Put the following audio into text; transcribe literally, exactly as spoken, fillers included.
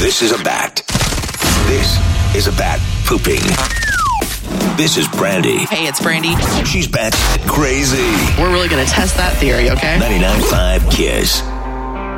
This is a bat. This is a bat pooping. This is Brandy. Hey, it's Brandy. She's bat crazy. We're really going to test that theory, okay? ninety-nine point five Kiss.